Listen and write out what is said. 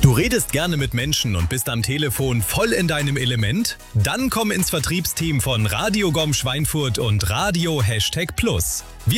Du redest gerne mit Menschen und bist am Telefon voll in deinem Element? Dann komm ins Vertriebsteam von Radio Gom Schweinfurt und Radio #Plus.